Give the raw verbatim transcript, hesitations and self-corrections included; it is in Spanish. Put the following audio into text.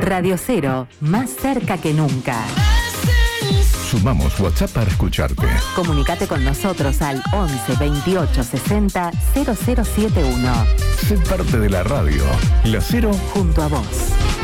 Radio Cero, más cerca que nunca. Sumamos WhatsApp para escucharte. Comunicate con nosotros al once veintiocho sesenta cero cero siete uno. Sé parte de la radio. La Cero junto a vos.